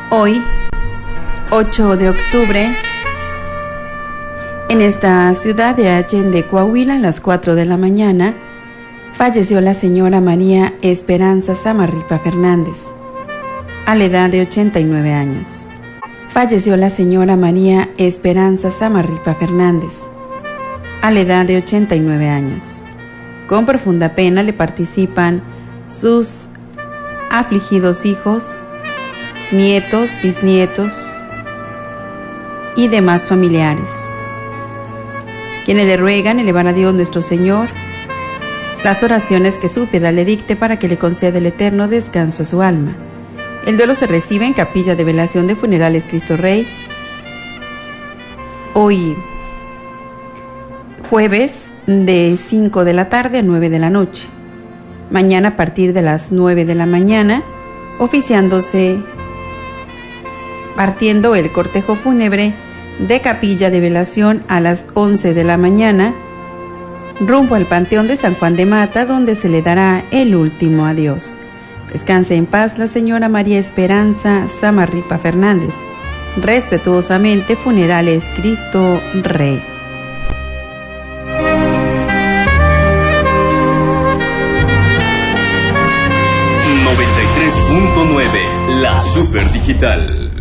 Hoy, 8 de octubre, en esta ciudad de Allende, Coahuila, a las 4 de la mañana, falleció la señora María Esperanza Samarripa Fernández, a la edad de 89 años. Falleció la señora María Esperanza Samarripa Fernández, a la edad de 89 años. Con profunda pena le participan sus afligidos hijos, nietos, bisnietos y demás familiares, quienes le ruegan elevar a Dios nuestro Señor las oraciones que su piedad le dicte para que le conceda el eterno descanso a su alma. El duelo se recibe en Capilla de Velación de Funerales Cristo Rey, hoy jueves de 5 de la tarde a 9 de la noche. Mañana a partir de las 9 de la mañana, oficiándose, partiendo el cortejo fúnebre de Capilla de Velación a las 11 de la mañana, rumbo al Panteón de San Juan de Mata, donde se le dará el último adiós. Descanse en paz la señora María Esperanza Samarripa Fernández. Respetuosamente, Funerales Cristo Rey. 93.9, la Super Digital.